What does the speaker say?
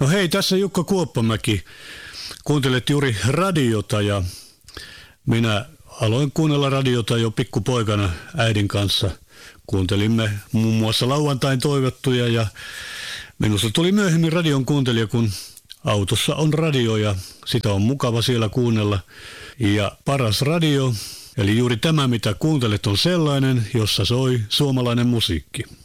No hei, tässä Jukka Kuoppamäki. Kuuntelet juuri radiota ja minä aloin kuunnella radiota jo pikkupoikana äidin kanssa. Kuuntelimme muun muassa lauantain toivottuja ja minusta tuli myöhemmin radion kuuntelija, kun autossa on radio ja sitä on mukava siellä kuunnella. Ja paras radio, eli juuri tämä mitä kuuntelet, on sellainen, jossa soi suomalainen musiikki.